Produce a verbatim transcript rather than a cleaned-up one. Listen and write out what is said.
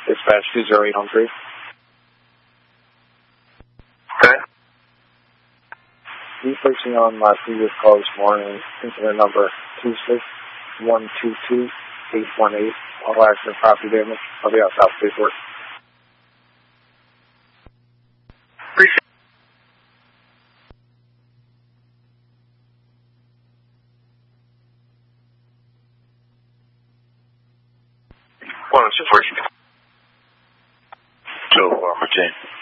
Dispatch two zero eight one three. Okay. Replacing on my previous call this morning, incident number two six one two two eight one eight, all accident property damage. I'll be outside of paperwork. Appreciate it. One, two, three. Two, Armor Jane.